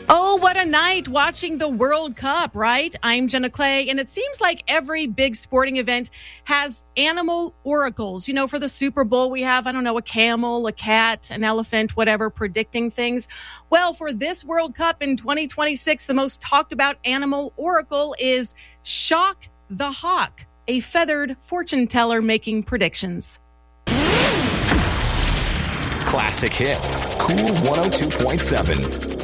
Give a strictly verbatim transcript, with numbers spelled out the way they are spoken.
Oh, what a night watching the World Cup, right? I'm Jenna Clay, and it seems like every big sporting event has animal oracles. You know, for the Super Bowl, we have, I don't know, a camel, a cat, an elephant, whatever, predicting things. Well, for this World Cup in twenty twenty-six, the most talked about animal oracle is Shock the Hawk, a feathered fortune teller making predictions. Classic Hits, Cool one oh two point seven.